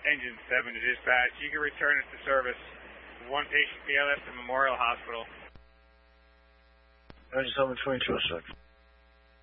Engine 7 to dispatch. You can return it to service. One patient PLS to Memorial Hospital. Engine 7, 2206.